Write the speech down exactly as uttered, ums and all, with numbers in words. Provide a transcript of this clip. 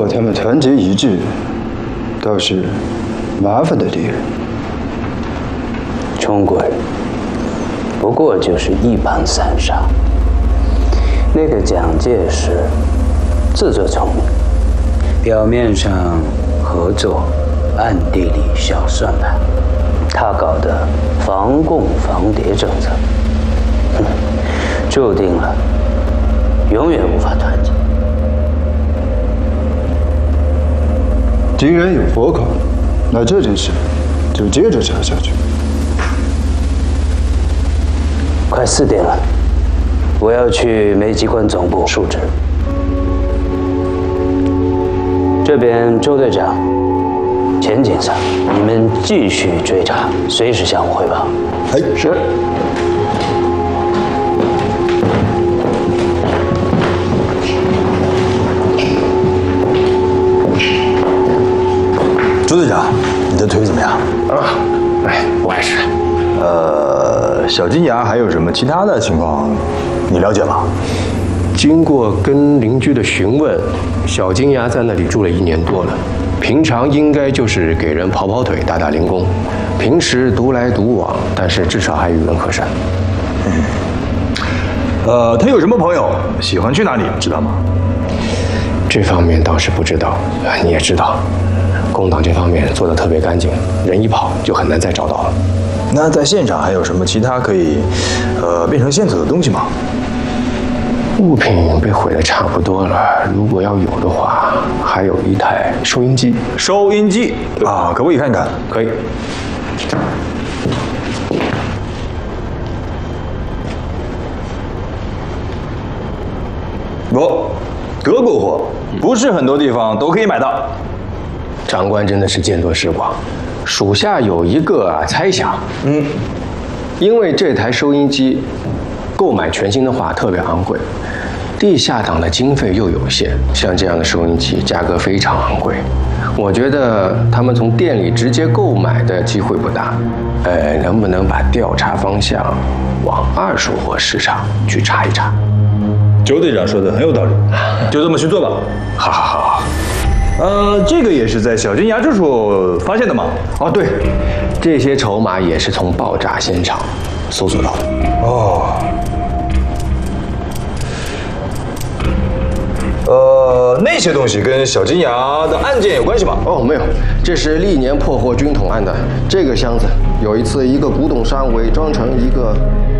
他们团结一致，倒是麻烦的厉害。 冲鬼不过就是一盘散沙。那个蒋介石自作聪明，表面上合作，暗地里小算盘。他搞的防共防谍政策，哼，注定了永远无法团结。 既然有活口，那这件事就接着查下去。 快四点了，我要去煤机关总部述职。这边周队长、钱警察，你们继续追查，随时向我汇报。 哎，是。周队长，你的腿怎么样？ 啊，哎，不碍事。 呃，小金牙还有什么其他的情况，你了解吗？ 经过跟邻居的询问，小金牙在那里住了一年多了，平常应该就是给人跑跑腿、打打零工，平时独来独往，但是至少还与人和善。 嗯，呃，他有什么朋友？喜欢去哪里？知道吗？ 这方面倒是不知道，你也知道。共党这方面做得特别干净，人一跑就很难再找到了。 那在现场还有什么其他可以，呃，变成线索的东西吗？ 物品被毁得差不多了，如果要有的话，还有一台收音机。 收音机啊，可不可以看看？ 可以。 不，德国货，不是很多地方都可以买到。 长官真的是见多识广，属下有一个啊猜想， 嗯， 因为这台收音机购买全新的话特别昂贵，地下党的经费又有限，像这样的收音机价格非常昂贵，我觉得他们从店里直接购买的机会不大，呃，能不能把调查方向往二手货市场去查一查？ 周队长说的很有道理，就这么去做吧。 好好好好。 呃，这个也是在小金牙这处发现的吗？ 哦，对，这些筹码也是从爆炸现场搜索到的。 哦。呃，那些东西跟小金牙的案件有关系吗？ 哦，没有，这是历年破获军统案的。这个箱子有一次一个古董商伪装成一个